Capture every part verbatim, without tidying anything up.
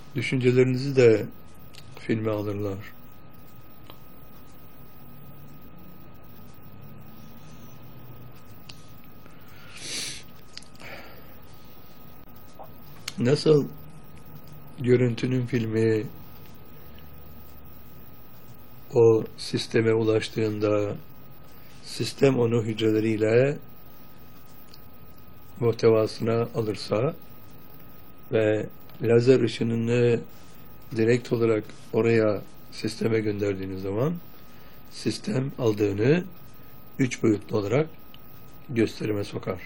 Düşüncelerinizi de filme alırlar. Nasıl görüntünün filmi o sisteme ulaştığında sistem onu hücreleriyle muhtevasına alırsa ve lazer ışınını direkt olarak oraya sisteme gönderdiğiniz zaman sistem aldığını üç boyutlu olarak gösterime sokar.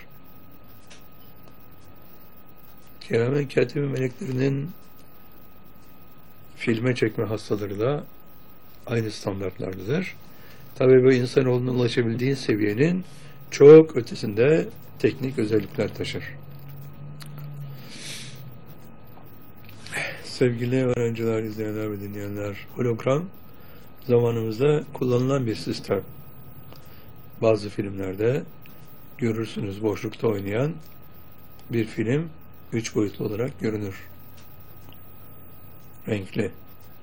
Keramen katibi meleklerinin filme çekme hastaları da aynı standartlardadır. Tabii bu insanoğlunun ulaşabildiği seviyenin çok ötesinde teknik özellikler taşır. Sevgili öğrenciler, izleyenler ve dinleyenler, hologram zamanımızda kullanılan bir sistem. Bazı filmlerde görürsünüz boşlukta oynayan bir film üç boyutlu olarak görünür. Renkli.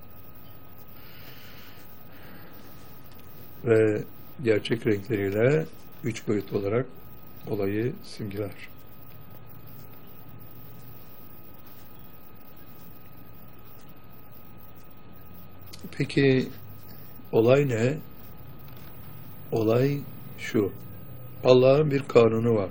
Ve gerçek renkleriyle üç boyutlu olarak olayı simgeler. Peki olay ne? Olay şu. Allah'ın bir kanunu var.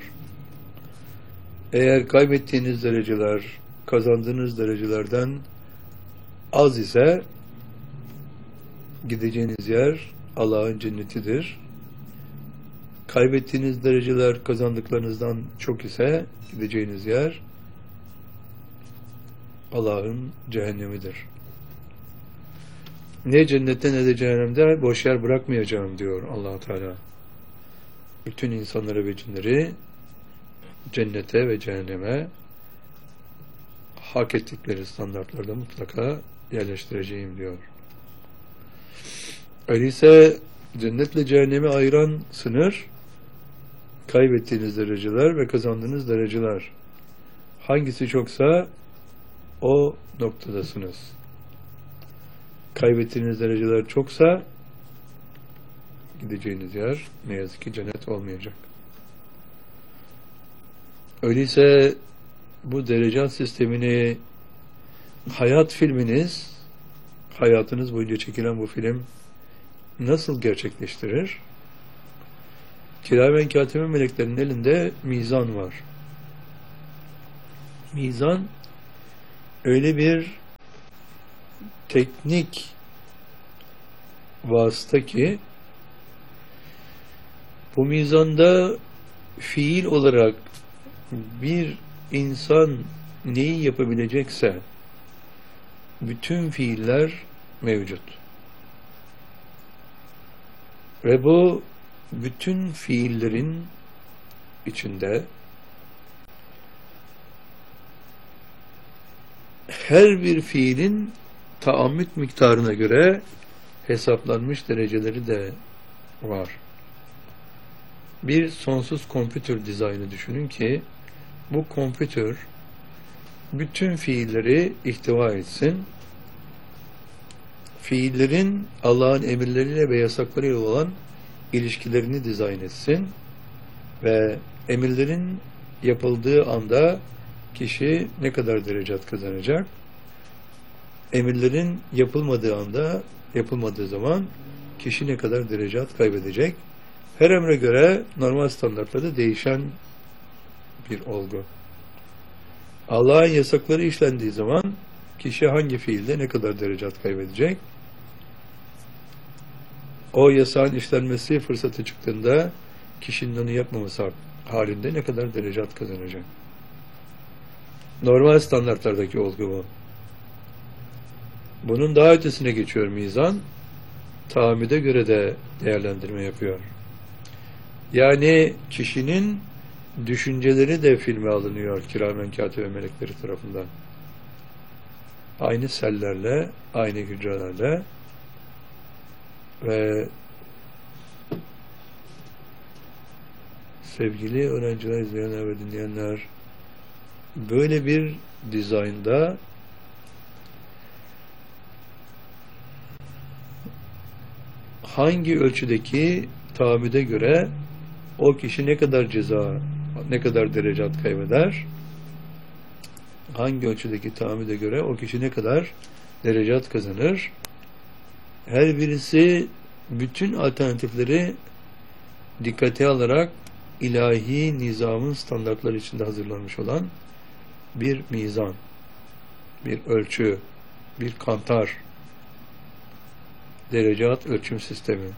Eğer kaybettiğiniz dereceler kazandığınız derecelerden az ise gideceğiniz yer Allah'ın cennetidir. Kaybettiğiniz dereceler kazandıklarınızdan çok ise gideceğiniz yer Allah'ın cehennemidir. Ne cennette ne de cehennemde boş yer bırakmayacağım diyor Allah Teala. Bütün insanları ve cinleri cennete ve cehenneme hak ettikleri standartlarda mutlaka yerleştireceğim diyor. Öyleyse cennetle cehennemi ayıran sınır kaybettiğiniz dereceler ve kazandığınız dereceler. Hangisi çoksa o noktadasınız. Kaybettiğiniz dereceler çoksa gideceğiniz yer ne yazık ki cennet olmayacak. Öyleyse bu derecat sistemini hayat filminiz, hayatınız boyunca çekilen bu film nasıl gerçekleştirir? Kiramen katibe meleklerin elinde mizan var. Mizan öyle bir teknik vasıta ki bu mizanda fiil olarak bir insan neyi yapabilecekse bütün fiiller mevcut. Ve bu bütün fiillerin içinde her bir fiilin taammüt miktarına göre hesaplanmış dereceleri de var. Bir sonsuz kompütür dizaynı düşünün ki bu kompütür bütün fiilleri ihtiva etsin. Fiillerin Allah'ın emirleriyle ve yasaklarıyla olan ilişkilerini dizayn etsin ve emirlerin yapıldığı anda kişi ne kadar derecat kazanacak? Emirlerin yapılmadığı anda, yapılmadığı zaman kişi ne kadar derecat kaybedecek? Her emre göre normal standartlarda değişen bir olgu. Allah'ın yasakları işlendiği zaman kişi hangi fiilde ne kadar derecat kaybedecek? O yasağın işlenmesi fırsatı çıktığında kişinin onu yapmaması halinde ne kadar derecat kazanacak? Normal standartlardaki olgu bu. Bunun daha ötesine geçiyor mizan. Tahammüde göre de değerlendirme yapıyor. Yani kişinin düşünceleri de filme alınıyor kiramen katibe melekleri tarafından. Aynı sellerle, aynı hücrelerle ve sevgili öğrenciler, izleyenler ve dinleyenler, böyle bir dizaynda hangi ölçüdeki tahammüde göre o kişi ne kadar ceza, ne kadar derecat kaybeder, hangi ölçüdeki tahammüde göre o kişi ne kadar derecat kazanır, her birisi bütün alternatifleri dikkate alarak ilahi nizamın standartları içinde hazırlanmış olan bir mizan, bir ölçü, bir kantar, derecat ölçüm sistemi.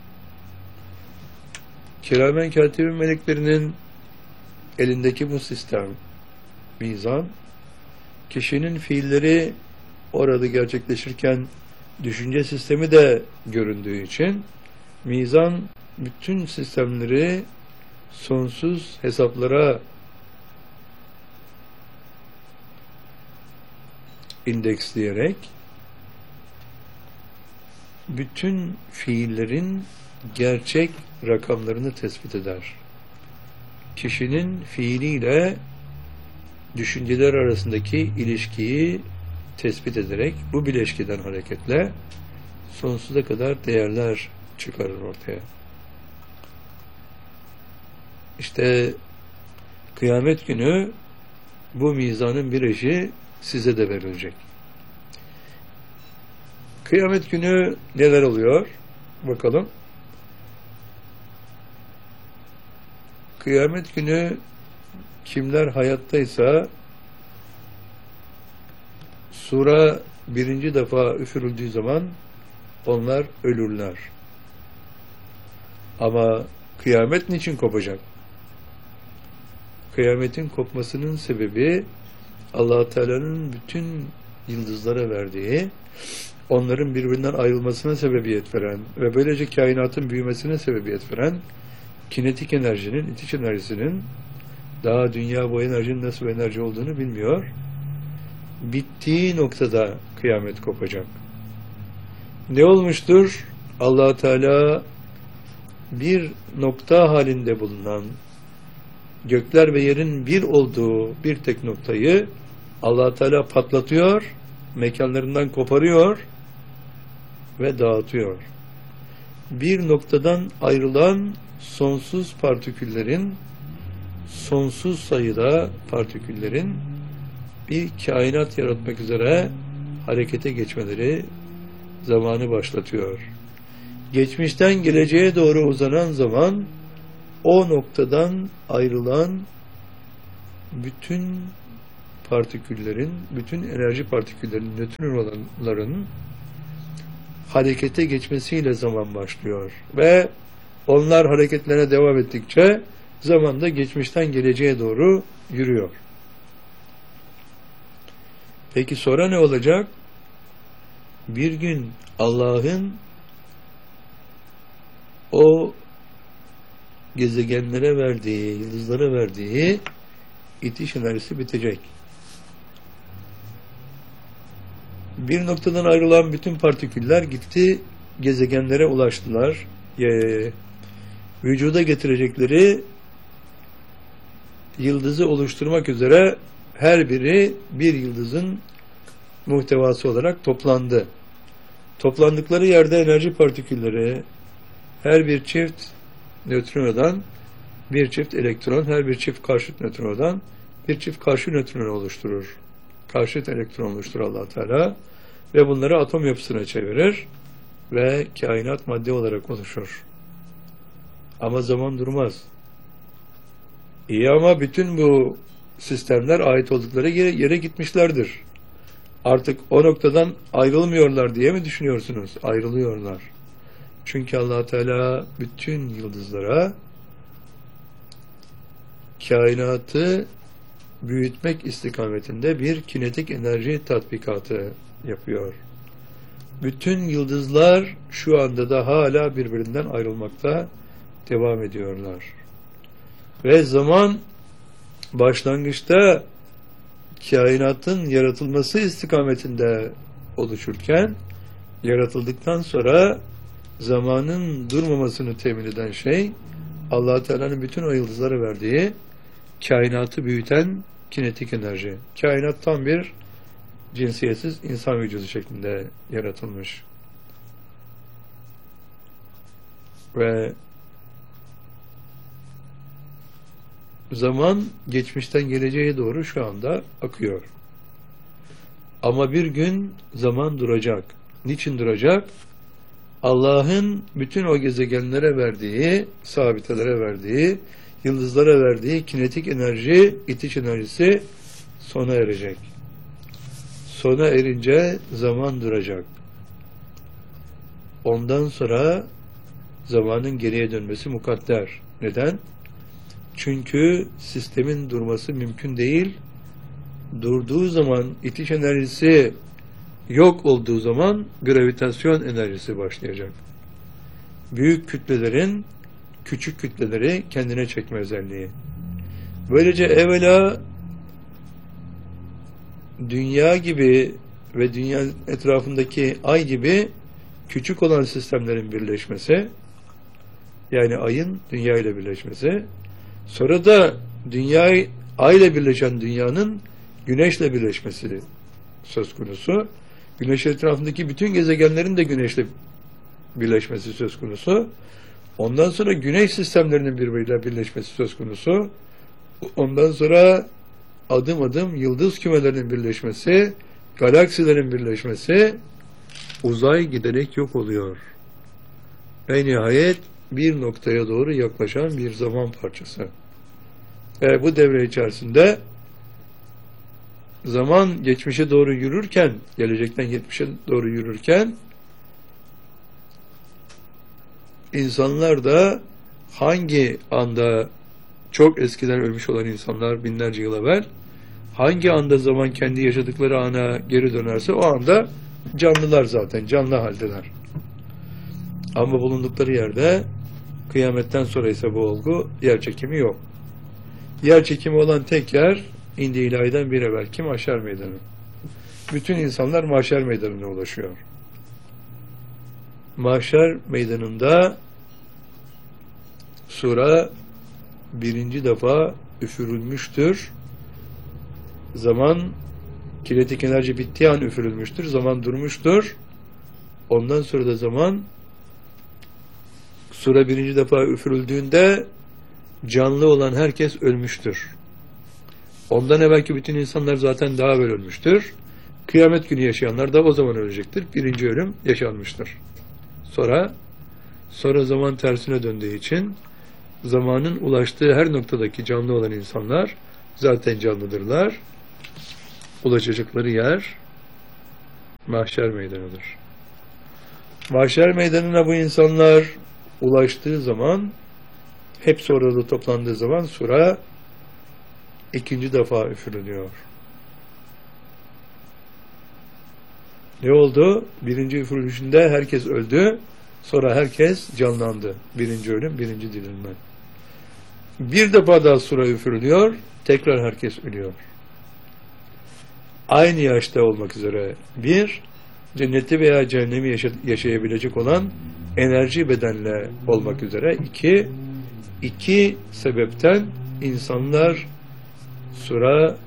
Kiramen katibin meleklerinin elindeki bu sistem, mizan, kişinin fiilleri orada gerçekleşirken düşünce sistemi de göründüğü için mizan bütün sistemleri sonsuz hesaplara indeksleyerek bütün fiillerin gerçek rakamlarını tespit eder. Kişinin fiiliyle düşünceler arasındaki ilişkiyi tespit ederek bu bileşkeden hareketle sonsuza kadar değerler çıkarır ortaya. İşte kıyamet günü bu mizanın bir eşi size de verilecek. Kıyamet günü neler oluyor? Bakalım. Kıyamet günü kimler hayattaysa sura birinci defa üfürüldüğü zaman onlar ölürler. Ama kıyamet niçin kopacak? Kıyametin kopmasının sebebi Allah Teala'nın bütün yıldızlara verdiği, onların birbirinden ayrılmasına sebebiyet veren ve böylece kainatın büyümesine sebebiyet veren kinetik enerjinin, itiş enerjisinin, daha dünya bu enerjinin nasıl bir enerji olduğunu bilmiyor. Bittiği noktada kıyamet kopacak. Ne olmuştur? Allah Teala bir nokta halinde bulunan, gökler ve yerin bir olduğu bir tek noktayı Allah Teala patlatıyor, mekanlarından koparıyor ve dağıtıyor. Bir noktadan ayrılan sonsuz partiküllerin, sonsuz sayıda partiküllerin bir kainat yaratmak üzere harekete geçmeleri zamanı başlatıyor. Geçmişten geleceğe doğru uzanan zaman o noktadan ayrılan bütün partiküllerin, bütün enerji partiküllerinin, nötronların harekete geçmesiyle zaman başlıyor. Ve onlar hareketlerine devam ettikçe zamanda geçmişten geleceğe doğru yürüyor. Peki sonra ne olacak? Bir gün Allah'ın o gezegenlere verdiği, yıldızlara verdiği itiş enerjisi bitecek. Bir noktadan ayrılan bütün partiküller gitti, gezegenlere ulaştılar. Ee, vücuda getirecekleri yıldızı oluşturmak üzere her biri bir yıldızın muhtevası olarak toplandı. Toplandıkları yerde enerji partikülleri her bir çift nötronodan bir çift elektron, her bir çift karşıt nötronodan bir çift karşı nötron oluşturur. Karşıt elektron oluşturur Allah Teala ve bunları atom yapısına çevirir ve kainat madde olarak oluşur. Ama zaman durmaz. İyi ama bütün bu sistemler ait oldukları yere, yere gitmişlerdir. Artık o noktadan ayrılmıyorlar diye mi düşünüyorsunuz? Ayrılıyorlar. Çünkü Allah Teala bütün yıldızlara kainatı büyütmek istikametinde bir kinetik enerji tatbikatı yapıyor. Bütün yıldızlar şu anda da hala birbirinden ayrılmakta devam ediyorlar. Ve zaman başlangıçta kainatın yaratılması istikametinde oluşurken yaratıldıktan sonra zamanın durmamasını temin eden şey Allah Teala'nın bütün o yıldızlara verdiği kainatı büyüten kinetik enerji. Kainat tam bir cinsiyetsiz insan vücudu şeklinde yaratılmış. Ve zaman geçmişten geleceğe doğru şu anda akıyor. Ama bir gün zaman duracak. Niçin duracak? Allah'ın bütün o gezegenlere verdiği, sabitelere verdiği, yıldızlara verdiği kinetik enerji, itiş enerjisi sona erecek. Sona erince zaman duracak. Ondan sonra zamanın geriye dönmesi mukadder. Neden? Çünkü sistemin durması mümkün değil. Durduğu zaman itiş enerjisi yok olduğu zaman gravitasyon enerjisi başlayacak. Büyük kütlelerin küçük kütleleri kendine çekme özelliği. Böylece evvela dünya gibi ve dünya etrafındaki ay gibi küçük olan sistemlerin birleşmesi, yani ayın dünya ile birleşmesi, sonra da dünya ay ile birleşen dünyanın güneşle birleşmesi söz konusu. Güneş etrafındaki bütün gezegenlerin de güneşle birleşmesi söz konusu. Ondan sonra güneş sistemlerinin birbiriyle birleşmesi söz konusu. Ondan sonra adım adım yıldız kümelerinin birleşmesi, galaksilerin birleşmesi, uzay giderek yok oluyor. Ve nihayet bir noktaya doğru yaklaşan bir zaman parçası. Ve bu devre içerisinde zaman geçmişe doğru yürürken, gelecekten geçmişe doğru yürürken, insanlar da hangi anda, çok eskiden ölmüş olan insanlar binlerce yıl evvel, hangi anda zaman kendi yaşadıkları ana geri dönerse o anda canlılar zaten, canlı haldeler. Ama bulundukları yerde kıyametten sonra ise bu olgu, yer çekimi yok. Yer çekimi olan tek yer indi ilahiden bir evvelki mahşer meydanı. Bütün insanlar mahşer meydanına ulaşıyor. Mahşer meydanında sura birinci defa üfürülmüştür. Zaman kinetik enerji bittiği an üfürülmüştür. Zaman durmuştur. Ondan sonra da zaman sura birinci defa üfürüldüğünde canlı olan herkes ölmüştür. Ondan evvelki bütün insanlar zaten daha evvel ölmüştür. Kıyamet günü yaşayanlar da o zaman ölecektir. Birinci ölüm yaşanmıştır. Sonra sonra zaman tersine döndüğü için zamanın ulaştığı her noktadaki canlı olan insanlar zaten canlıdırlar. Ulaşacakları yer mahşer meydanıdır. Mahşer meydanına bu insanlar ulaştığı zaman, hepsi orada toplandığı zaman sura ikinci defa üfürülüyor. Ne oldu? Birinci üfürülüşünde herkes öldü. Sonra herkes canlandı. Birinci ölüm, birinci dirilme. Bir defa daha sura üfürülüyor. Tekrar herkes ölüyor. Aynı yaşta olmak üzere bir, cenneti veya cehennemi yaşa yaşayabilecek olan enerji bedenle olmak üzere iki, iki sebepten insanlar sura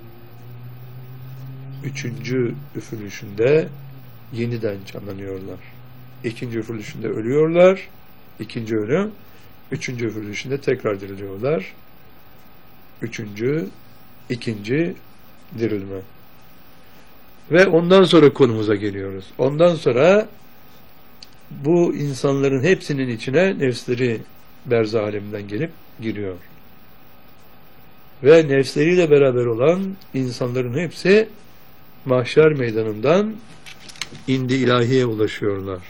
üçüncü üfürülüşünde yeniden canlanıyorlar. İkinci üfürülüşünde ölüyorlar. İkinci ölüm. Üçüncü üfürülüşünde tekrar diriliyorlar. Üçüncü, ikinci dirilme. Ve ondan sonra konumuza geliyoruz. Ondan sonra bu insanların hepsinin içine nefsleri berzah aleminden gelip giriyor. Ve nefsleriyle beraber olan insanların hepsi mahşer meydanından indi ilahiye ulaşıyorlar.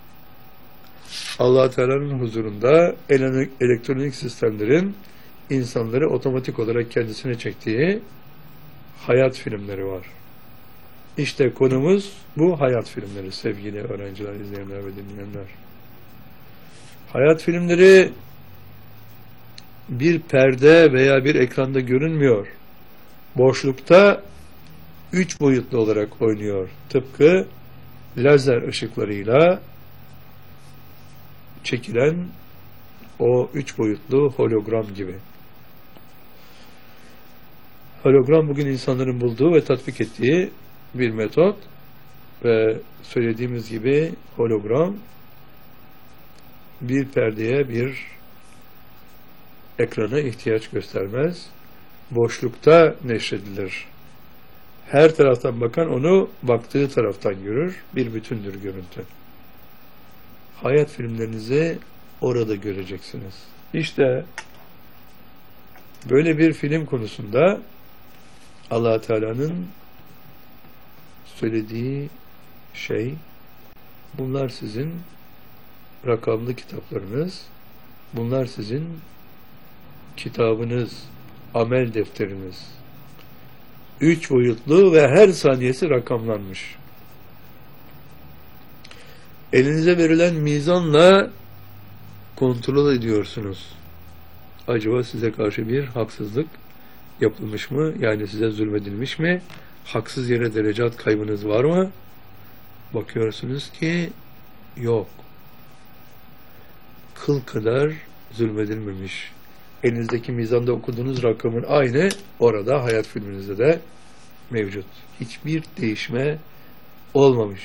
Allah Teala'nın huzurunda elektronik sistemlerin insanları otomatik olarak kendisine çektiği hayat filmleri var. İşte konumuz bu hayat filmleri sevgili öğrenciler, izleyenler ve dinleyenler. Hayat filmleri bir perde veya bir ekranda görünmüyor. Boşlukta üç boyutlu olarak oynuyor. Tıpkı lazer ışıklarıyla çekilen o üç boyutlu hologram gibi. Hologram bugün insanların bulduğu ve tatbik ettiği bir metot ve söylediğimiz gibi hologram bir perdeye, bir ekrana ihtiyaç göstermez. Boşlukta neşredilir. Her taraftan bakan onu baktığı taraftan görür. Bir bütündür görüntü. Hayat filmlerinizi orada göreceksiniz. İşte böyle bir film konusunda Allah Teala'nın söylediği şey, bunlar sizin rakamlı kitaplarınız, bunlar sizin kitabınız, amel defteriniz. Üç boyutlu ve her saniyesi rakamlanmış. Elinize verilen mizanla kontrol ediyorsunuz. Acaba size karşı bir haksızlık yapılmış mı? Yani size zulmedilmiş mi? Haksız yere derecat kaybınız var mı? Bakıyorsunuz ki yok. Kıl kadar zulmedilmemiş. Elinizdeki mizanda okuduğunuz rakamın aynı orada hayat filminizde de mevcut. Hiçbir değişme olmamış.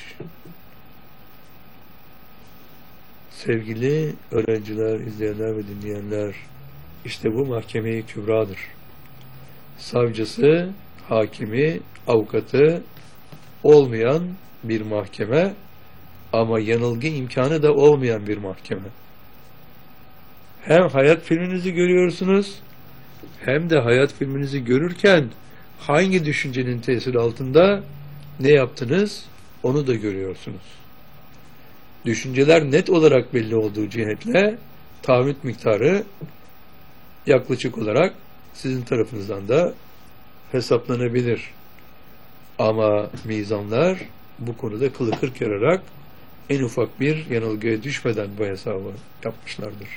Sevgili öğrenciler, izleyenler ve dinleyenler, işte bu mahkeme-i kübradır. Savcısı, hakimi, avukatı olmayan bir mahkeme ama yanılgı imkanı da olmayan bir mahkeme. Hem hayat filminizi görüyorsunuz hem de hayat filminizi görürken hangi düşüncenin tesiri altında ne yaptınız onu da görüyorsunuz. Düşünceler net olarak belli olduğu cihetle taahhüt miktarı yaklaşık olarak sizin tarafınızdan da hesaplanabilir. Ama mizanlar bu konuda kılı kırk yararak en ufak bir yanılgıya düşmeden bu hesabı yapmışlardır.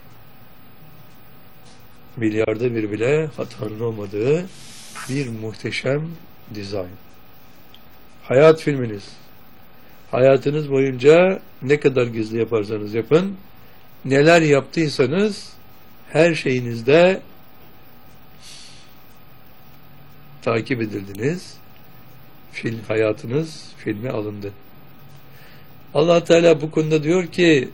Milyarda bir bile hatanın olmadığı bir muhteşem dizayn. Hayat filminiz. Hayatınız boyunca ne kadar gizli yaparsanız yapın, neler yaptıysanız her şeyinizde takip edildiniz. Film, hayatınız filme alındı. Allah Teala bu konuda diyor ki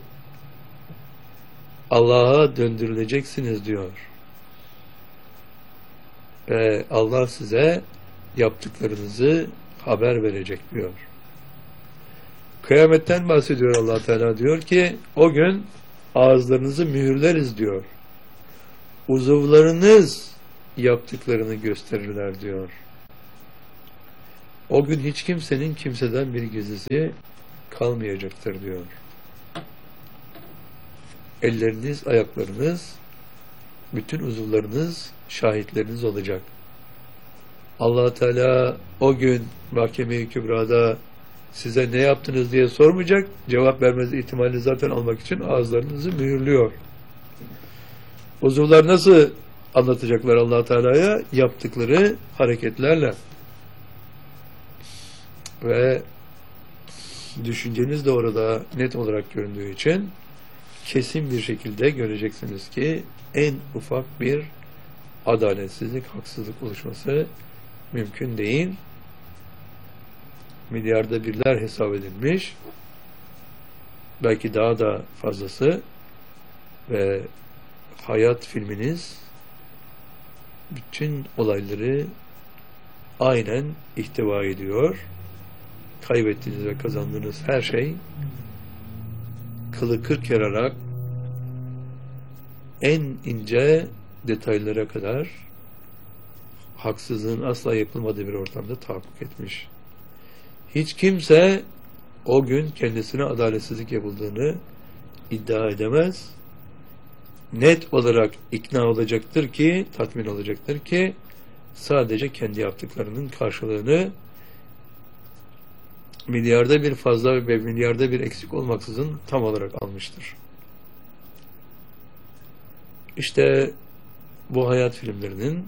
Allah'a döndürüleceksiniz diyor. Ve Allah size yaptıklarınızı haber verecek diyor. Kıyametten bahsediyor Allah Teala, diyor ki o gün ağızlarınızı mühürleriz diyor. Uzuvlarınız yaptıklarını gösterirler diyor. O gün hiç kimsenin kimseden bir gizlisi kalmayacaktır diyor. Elleriniz, ayaklarınız, bütün uzuvlarınız şahitleriniz olacak. Allah Teala o gün mahkeme-i kübrada size ne yaptınız diye sormayacak. Cevap vermez ihtimali zaten almak için ağızlarınızı mühürlüyor. Uzuvlar nasıl anlatacaklar Allah Teala'ya? Yaptıkları hareketlerle. Ve düşünceniz de orada net olarak göründüğü için kesin bir şekilde göreceksiniz ki en ufak bir adaletsizlik, haksızlık oluşması mümkün değil. Milyarda birler hesap edilmiş. Belki daha da fazlası ve hayat filminiz bütün olayları aynen ihtiva ediyor. Kaybettiğiniz ve kazandığınız her şey kılı kırk yararak en ince detaylara kadar haksızlığın asla yapılmadığı bir ortamda tahakkuk etmiş. Hiç kimse o gün kendisine adaletsizlik yapıldığını iddia edemez. Net olarak ikna olacaktır ki, tatmin olacaktır ki sadece kendi yaptıklarının karşılığını milyarda bir fazla ve milyarda bir eksik olmaksızın tam olarak almıştır. İşte bu hayat filmlerinin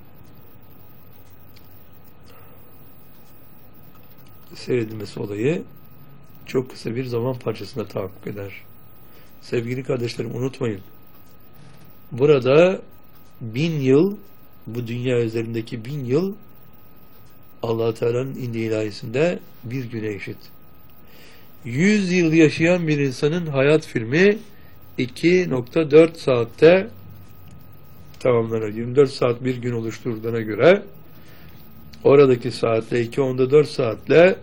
seyredilmesi olayı çok kısa bir zaman parçasına tahakkuk eder. Sevgili kardeşlerim, unutmayın. Burada bin yıl, bu dünya üzerindeki bin yıl Allah Teala'nın indi ilahisinde bir güne eşit. Yüz yıl yaşayan bir insanın hayat filmi iki nokta dört saatte tamamlanır. yirmi dört saat bir gün oluşturduğuna göre oradaki saatle iki onda dört saatle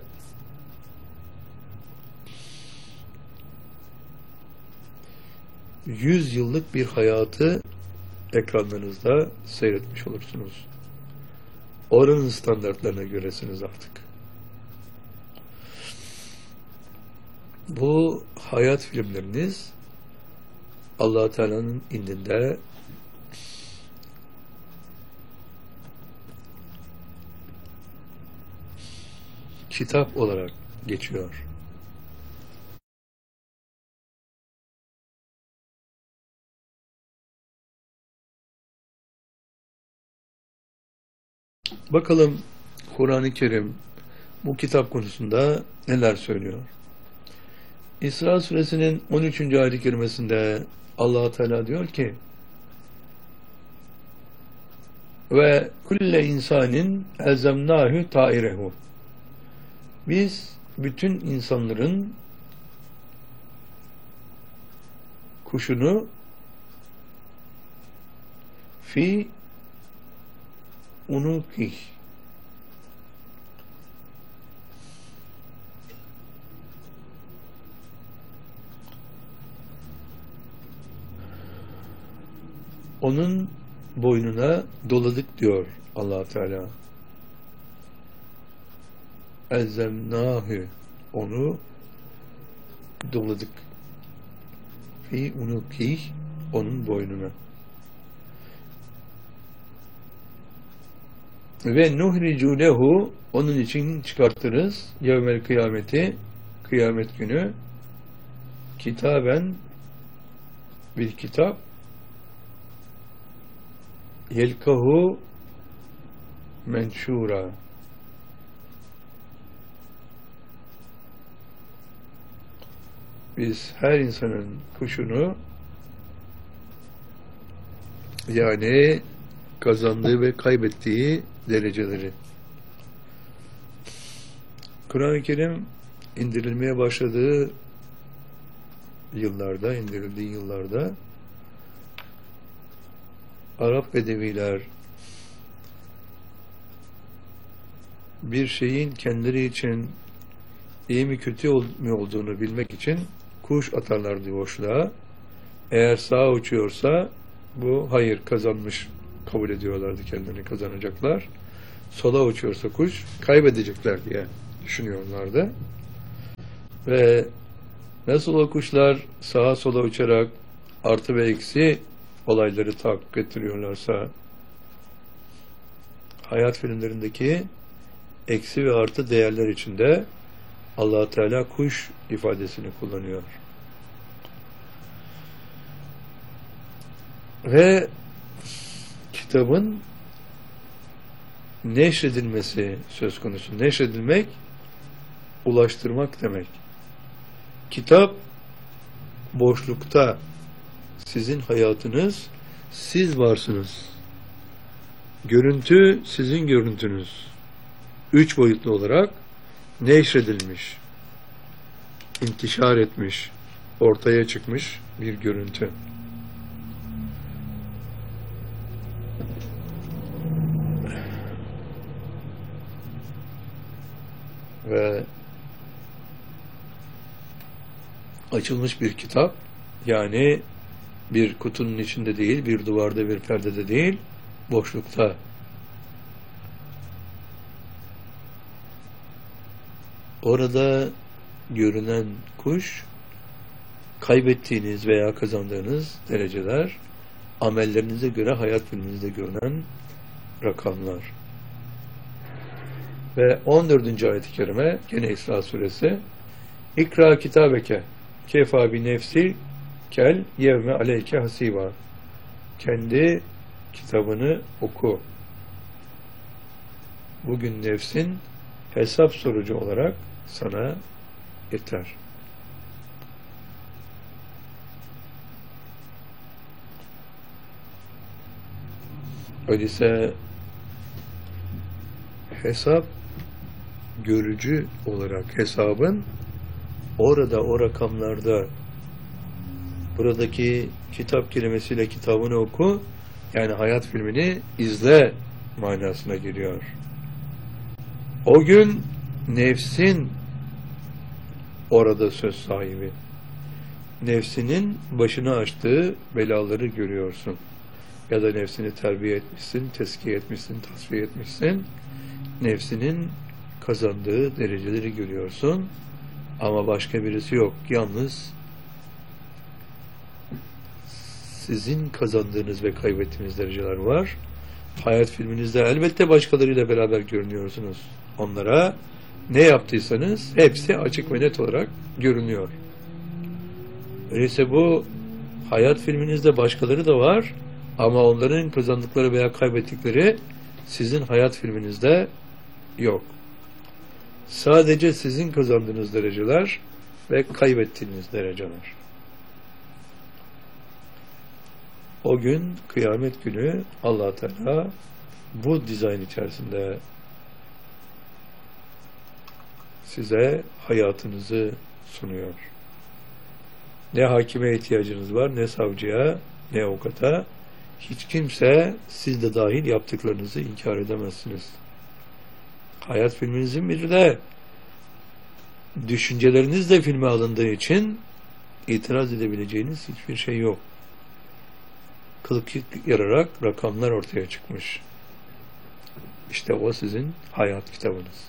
yüz yıllık bir hayatı ekranlarınızda seyretmiş olursunuz. Oranın standartlarına göresiniz artık. Bu hayat filmleriniz Allah Teala'nın indinde kitap olarak geçiyor. Bakalım Kur'an-ı Kerim bu kitap konusunda neler söylüyor? İsra suresinin on üçüncü ayet-i kerimesinde Allah Teala diyor ki: ve kulle insanin elzemnâhü tairehu. Biz bütün insanların kuşunu fi unukih, onun boynuna doladık diyor Allah Teala. Elzemnâhü, onu doladık. Fi unukih, onun boynuna. Ve nuhricu lehu, onun için çıkartırız yevmel kıyameti, kıyamet günü, kitaben, bir kitap, yelkahu menşura, biz her insanın kuşunu, yani kazandığı ve kaybettiği dereceleri. Kur'an-ı Kerim indirilmeye başladığı yıllarda, indirildiği yıllarda Arap bedeviler bir şeyin kendileri için iyi mi kötü mi olduğunu bilmek için kuş atarlardı boşluğa. Eğer sağa uçuyorsa bu hayır, kazanmış kabul ediyorlardı, kendilerini kazanacaklar. Sola uçuyorsa kuş kaybedecekler diye düşünüyorlardı. Ve nasıl o kuşlar sağa sola uçarak artı ve eksi olayları tahakkuk ettiriyorlarsa, hayat filmlerindeki eksi ve artı değerler içinde Allah Teala kuş ifadesini kullanıyor. Ve kitabın neşredilmesi söz konusu. Neşredilmek, ulaştırmak demek. Kitap boşlukta, sizin hayatınız, siz varsınız. Görüntü sizin görüntünüz. Üç boyutlu olarak neşredilmiş, intişar etmiş, ortaya çıkmış bir görüntü. Ve açılmış bir kitap, yani bir kutunun içinde değil, bir duvarda, bir perdede değil, boşlukta. Orada görünen kuş, kaybettiğiniz veya kazandığınız dereceler, amellerinize göre hayat filminizde görünen rakamlar. Ve on dördüncü ayet-i kerime, gene İsra suresi: İkra kitabeke kefa bi nefsi kel yevme aleyke hasiba. Kendi kitabını oku. Bugün nefsin hesap sorucu olarak sana yeter. Öyleyse hesap görücü olarak hesabın orada, o rakamlarda Buradaki kitap kelimesiyle kitabını oku, yani hayat filmini izle manasına geliyor. O gün nefsin orada söz sahibi. Nefsinin başına açtığı belaları görüyorsun. Ya da nefsini terbiye etmişsin, tezkiye etmişsin, tasfiye etmişsin. Nefsinin kazandığı dereceleri görüyorsun. Ama başka birisi yok. Yalnız sizin kazandığınız ve kaybettiğiniz dereceler var. Hayat filminizde elbette başkalarıyla beraber görünüyorsunuz. Onlara ne yaptıysanız hepsi açık ve net olarak görünüyor. Öyleyse bu hayat filminizde başkaları da var ama onların kazandıkları veya kaybettikleri sizin hayat filminizde yok. Sadece sizin kazandığınız dereceler ve kaybettiğiniz dereceler. O gün, kıyamet günü Allah Teala bu dizayn içerisinde size hayatınızı sunuyor. Ne hakime ihtiyacınız var, ne savcıya, ne avukata. Hiç kimse, siz de dahil, yaptıklarınızı inkar edemezsiniz. Hayat filminizin bir de düşünceleriniz de filme alındığı için itiraz edebileceğiniz hiçbir şey yok. Kılık yararak rakamlar ortaya çıkmış. İşte o sizin hayat kitabınız.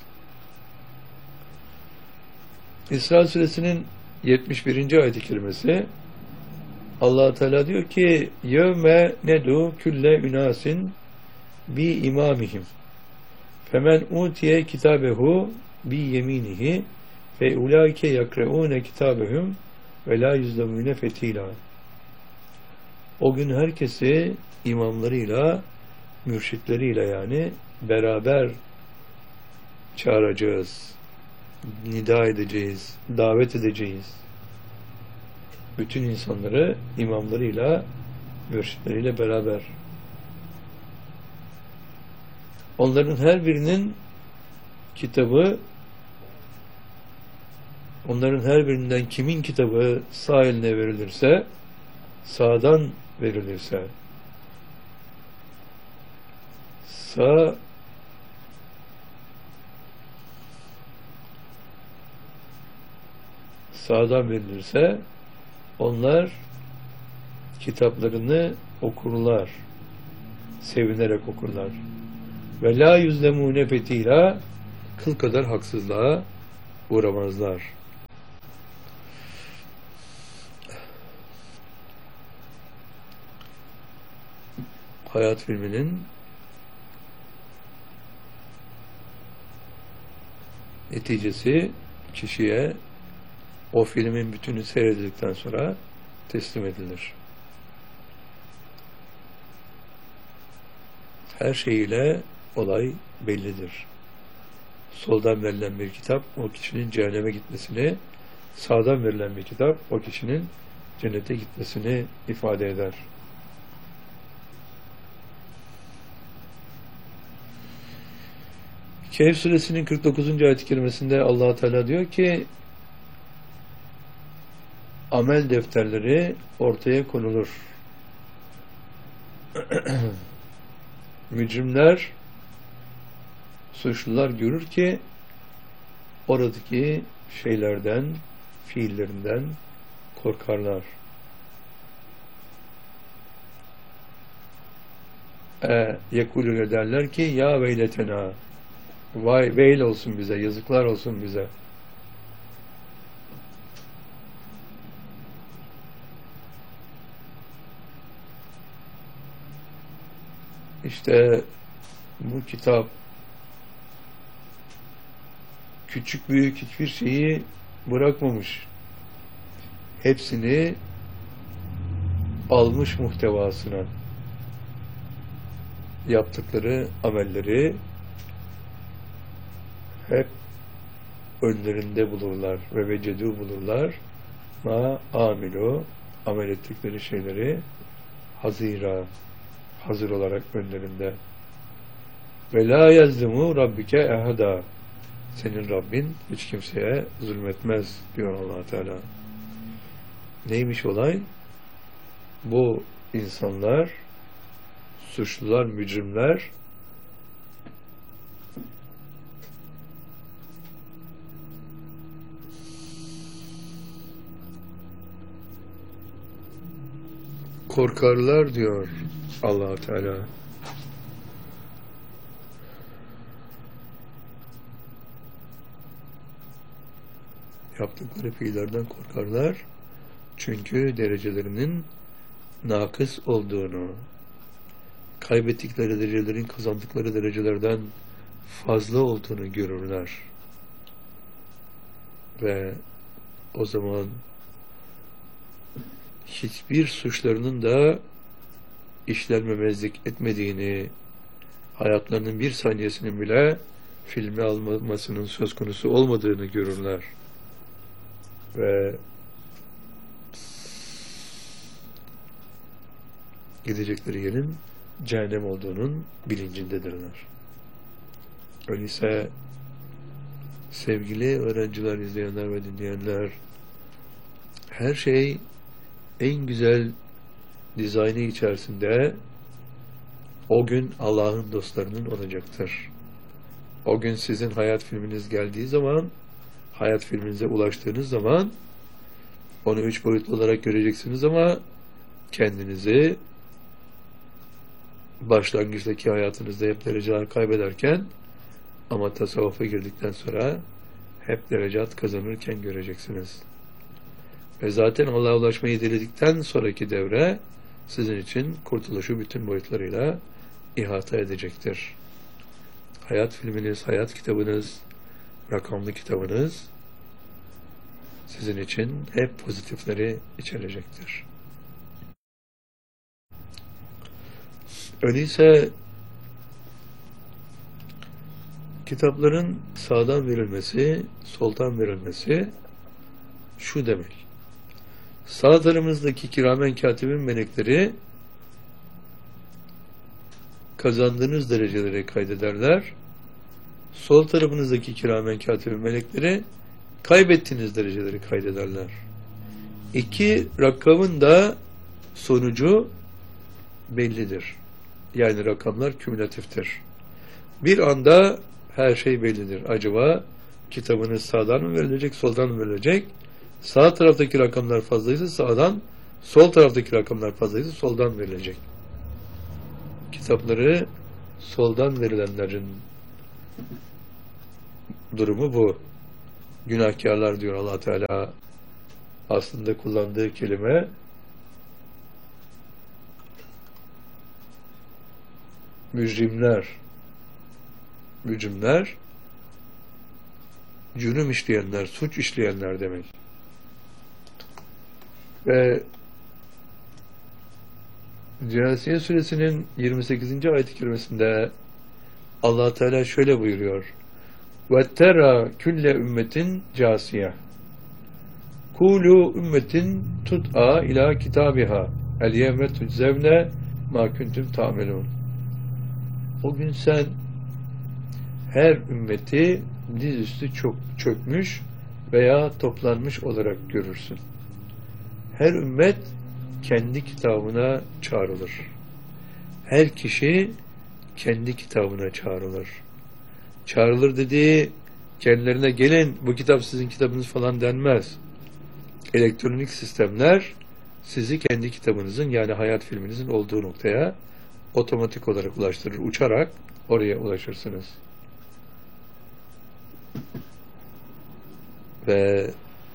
İsra Suresinin yetmiş birinci ayet-i kerimesi, Allah Teala diyor ki: "Yevme nedu külle ünasin bi imamihim. Femen utiye kitabehu bi yeminihi ve ulaike yakreune kitabehum ve la yuzlemune fetila." O gün herkesi imamlarıyla, mürşitleriyle yani beraber çağıracağız, nida edeceğiz, davet edeceğiz. Bütün insanları imamlarıyla, mürşitleriyle beraber. Onların her birinin kitabı, onların her birinden kimin kitabı sağ eline verilirse, sağdan verilirse, sağ sağdan verilirse onlar kitaplarını okurlar, sevinerek okurlar. Ve la yüzlemune fetila, kıl kadar haksızlığa uğramazlar. Hayat filminin neticesi kişiye o filmin bütünü seyredildikten sonra teslim edilir. Her şeyiyle olay bellidir. Soldan verilen bir kitap o kişinin cehenneme gitmesini, sağdan verilen bir kitap o kişinin cennete gitmesini ifade eder. Kehf suresinin kırk dokuzuncu ayet-i kerimesinde Allah Teala diyor ki: amel defterleri ortaya konulur. Mücrimler, suçlular görür ki oradaki şeylerden, fiillerinden korkarlar. E, yekulüne derler ki: ya veyletena, vay veil olsun bize, yazıklar olsun bize. İşte bu kitap küçük büyük hiçbir şeyi bırakmamış. Hepsini almış muhtevasına. Yaptıkları amelleri hep önlerinde bulurlar ve vecedu bulurlar. Ma amilu, amel ettikleri şeyleri hazira, hazır olarak önlerinde. Ve la yazlimu rabbike ehada, senin Rabbin hiç kimseye zulmetmez diyor Allah Teala. Neymiş olay? bu insanlar, suçlular, mücrimler korkarlar diyor Allah Teala. Yaptıkları fiillerden korkarlar. Çünkü derecelerinin nakıs olduğunu, kaybettikleri derecelerin kazandıkları derecelerden fazla olduğunu görürler. Ve o zaman hiçbir suçlarının da işlenmemezlik etmediğini, hayatlarının bir saniyesinin bile filme alınmasının söz konusu olmadığını görürler. Ve gidecekleri yerin cehennem olduğunun bilincindedirler. Öyleyse sevgili öğrenciler, izleyenler ve dinleyenler, her şey en güzel dizaynı içerisinde o gün Allah'ın dostlarının olacaktır. O gün sizin hayat filminiz geldiği zaman, hayat filminize ulaştığınız zaman onu üç boyutlu olarak göreceksiniz ama kendinizi başlangıçtaki hayatınızda hep dereceler kaybederken ama tasavvufa girdikten sonra hep derecat kazanırken göreceksiniz. Ve zaten Allah'a ulaşmayı diledikten sonraki devre sizin için kurtuluşu bütün boyutlarıyla ihata edecektir. Hayat filminiz, hayat kitabınız, rakamlı kitabınız sizin için hep pozitifleri içerecektir. Öyleyse kitapların sağdan verilmesi, soldan verilmesi şu demek. Sağ tarafımızdaki kiramen katibin melekleri kazandığınız dereceleri kaydederler. Sol tarafınızdaki kiramen katibin melekleri kaybettiğiniz dereceleri kaydederler. İki rakamın da sonucu bellidir. Yani rakamlar kümülatiftir. Bir anda her şey bellidir. Acaba kitabınız sağdan mı verilecek, soldan mı verilecek? Sağ taraftaki rakamlar fazlaysa sağdan, sol taraftaki rakamlar fazlaysa soldan verilecek. Kitapları soldan verilenlerin durumu bu. Günahkarlar diyor Allah Teala. Aslında kullandığı kelime mücrimler. Mücrimler cürüm işleyenler, suç işleyenler demek. Ve Câsiye suresinin yirmi sekizinci ayet-i kerimesinde Allah Teala şöyle buyuruyor: وَتَّرَى كُلَّ ümmetin câsiye kulu ümmetin tut'a ila kitabiha el yevme tuczevne ma kuntum ta'melun. O gün sen her ümmeti dizüstü çok çökmüş veya toplanmış olarak görürsün. Her ümmet kendi kitabına çağrılır. Her kişi kendi kitabına çağrılır. Çağrılır dediği kendilerine gelin bu kitap sizin kitabınız falan denmez. Elektronik sistemler sizi kendi kitabınızın yani hayat filminizin olduğu noktaya otomatik olarak ulaştırır. Uçarak oraya ulaşırsınız. Ve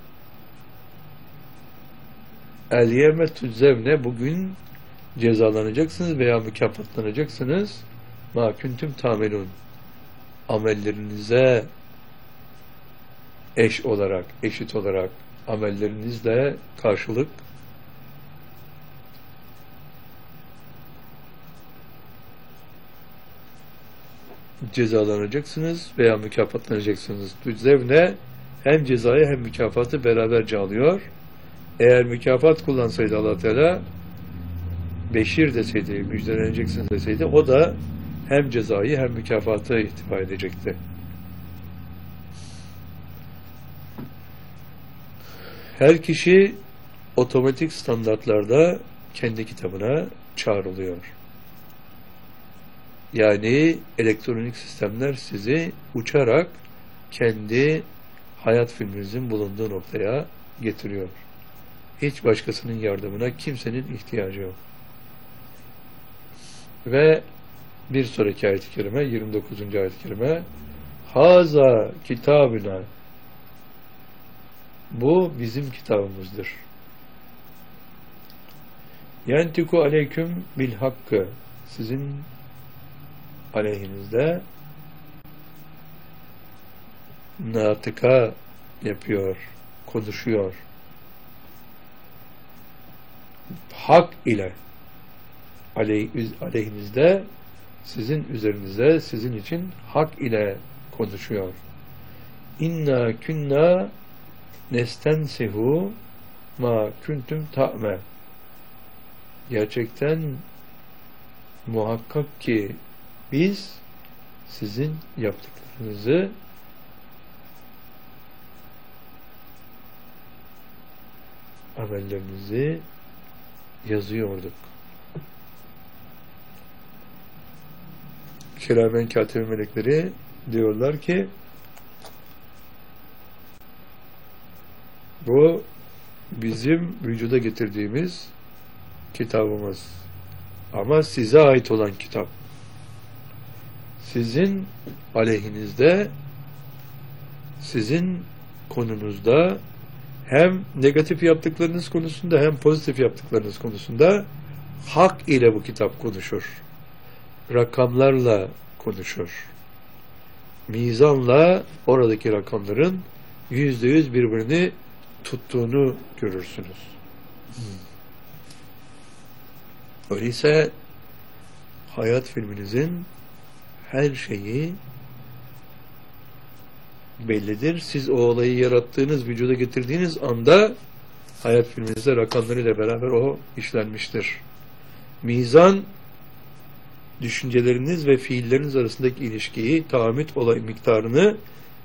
el yevme tuzzevne bugün cezalanacaksınız veya mükafatlanacaksınız. Ma kuntum tamelun. Amellerinize eş olarak, eşit olarak amellerinizle karşılık cezalanacaksınız veya mükafatlanacaksınız. Tuzzevne hem cezayı hem mükafatı beraberce alıyor. Eğer mükafat kullansaydı Allah Teala beşir deseydi, müjdeleneceksiniz deseydi o da hem cezayı hem mükafatı ihtiva edecekti. Her kişi otomatik standartlarda kendi kitabına çağrılıyor. Yani elektronik sistemler sizi uçarak kendi hayat filminizin bulunduğu noktaya getiriyor. Hiç başkasının yardımına kimsenin ihtiyacı yok. Ve bir sonraki ayet-i kerime, yirmi dokuzuncu ayet-i kerime, Haza kitabına, bu bizim kitabımızdır. Yentiku aleyküm bil hakkı, sizin aleyhinizde natıka yapıyor, konuşuyor. Hak ile aleyhinizde, sizin üzerinizde, sizin için hak ile konuşuyor. İnna künna nestensihu ma kuntum ta'me. Gerçekten muhakkak ki biz sizin yaptıklarınızı amellerinizi yazıyorduk. Kiramen katibe melekleri diyorlar ki bu bizim vücuda getirdiğimiz kitabımız. Ama size ait olan kitap. Sizin aleyhinizde, sizin konunuzda hem negatif yaptıklarınız konusunda hem pozitif yaptıklarınız konusunda hak ile bu kitap konuşur. Rakamlarla konuşur. Mizanla oradaki rakamların yüzde yüz birbirini tuttuğunu görürsünüz. Hmm. Öyleyse hayat filminizin her şeyi bellidir. Siz o olayı yarattığınız, vücuda getirdiğiniz anda hayat filminizde rakamlarıyla beraber o işlenmiştir. Mizan, düşünceleriniz ve fiilleriniz arasındaki ilişkiyi, tahammüt olay miktarını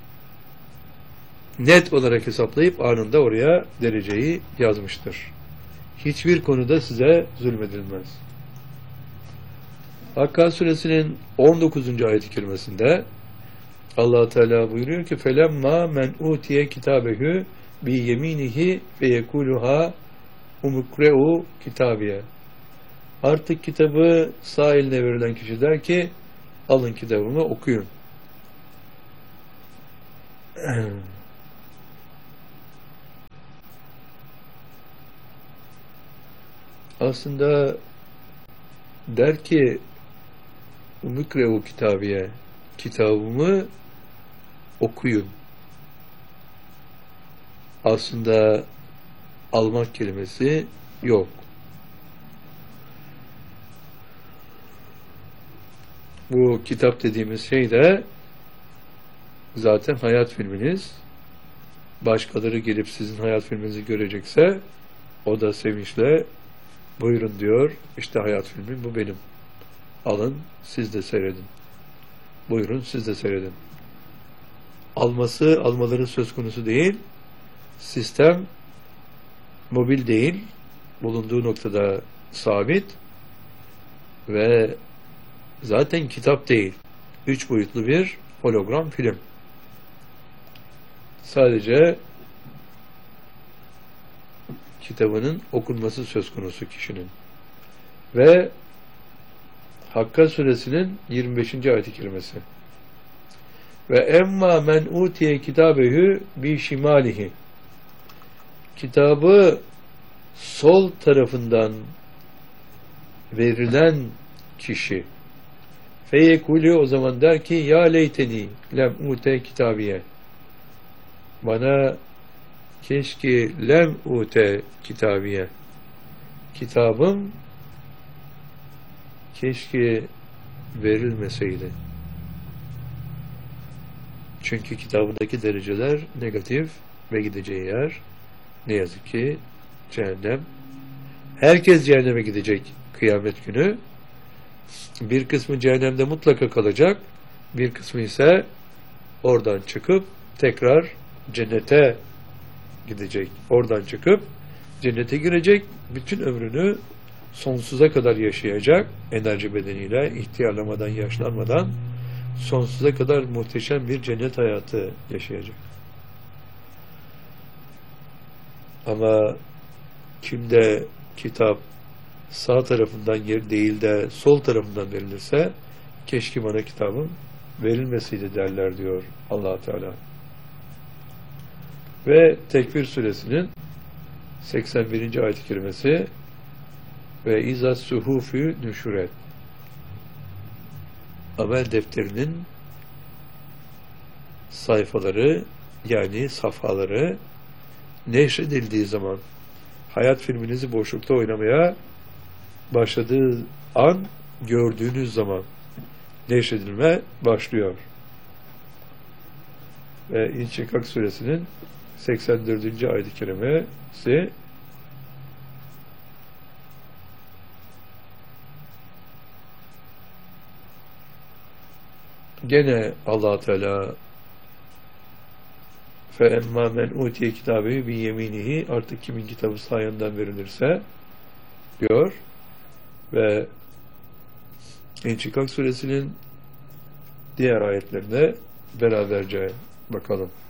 net olarak hesaplayıp anında oraya dereceyi yazmıştır. Hiçbir konuda size zulmedilmez. Hakka suresinin on dokuzuncu ayet-i kerimesinde Allah Teala buyuruyor ki felemma men utiye kitabehu bi yeminihi ve yekuluha umukre'u kitabiye. Artık kitabı sağ eline verilen kişi der ki alın kitabımı okuyun. Aslında der ki umukre'u kitabiye, kitabımı okuyun. Aslında almak kelimesi yok. Bu kitap dediğimiz şey de zaten hayat filminiz. Başkaları gelip sizin hayat filminizi görecekse o da sevinçle buyurun diyor. İşte hayat filmi bu benim. Alın siz de seyredin. Buyurun siz de seyredin. Alması, almaları söz konusu değil. Sistem mobil değil. Bulunduğu noktada sabit ve zaten kitap değil. Üç boyutlu bir hologram film. Sadece kitabının okunması söz konusu kişinin. Ve Hakka suresinin yirmi beşinci ayet-i kerimesi. Ve emma men utiye kitabehu bi şimalihi. Kitabı sol tarafından verilen kişi feyekuli o zaman der ki ya leyteni lem ute kitabiye. Bana keşke lem ute kitabiye. Kitabım keşke verilmeseydi. Çünkü kitabındaki dereceler negatif ve gideceği yer ne yazık ki cehennem. Herkes cehenneme gidecek kıyamet günü. Bir kısmı cehennemde mutlaka kalacak. Bir kısmı ise oradan çıkıp tekrar cennete gidecek. Oradan çıkıp cennete girecek. Bütün ömrünü sonsuza kadar yaşayacak, enerji bedeniyle, ihtiyarlamadan, yaşlanmadan sonsuza kadar muhteşem bir cennet hayatı yaşayacak. Ama kimde kitap sağ tarafından yer değil de sol tarafından verilirse, keşke bana kitabın verilmesiydi derler diyor Allah Teala. Ve Tekvir suresinin seksen birinci ayet-i kerimesi ve izâ suhufü nüşüret, amel defterinin sayfaları, yani safhaları neşredildiği zaman, hayat filminizi boşlukta oynamaya başladığı an, gördüğünüz zaman neşredilme başlıyor. Ve İnşikak suresinin seksen dördüncü ayet-i kerimesi gene Allah Teala فَاَمَّا مَنْ اُوْتِيَ كِتَابِهِ بِيَمِينِهِ, artık kimin kitabı sağ yanından verilirse diyor. Ve İnşikak suresinin diğer ayetlerine beraberce bakalım.